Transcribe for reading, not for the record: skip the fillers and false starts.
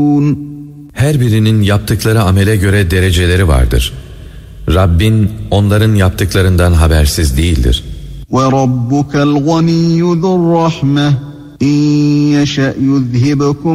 Her birinin yaptıkları amele göre dereceleri vardır. Rabbin onların yaptıklarından habersiz değildir. وَرَبُّكَ الْغَنِيُّ ذُو الرَّحْمَةِ إِنْ يَشَأْ يُذْهِبْكُمْ